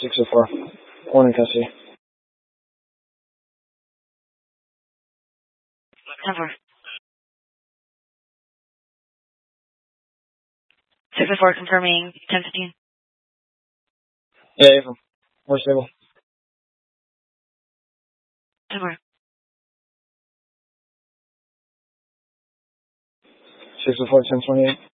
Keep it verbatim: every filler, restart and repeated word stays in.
six oh four. Morning, Cassie. ten four. six oh four confirming ten fifteen. Yeah, Ava. More stable. ten four. six oh four, ten twenty-eight.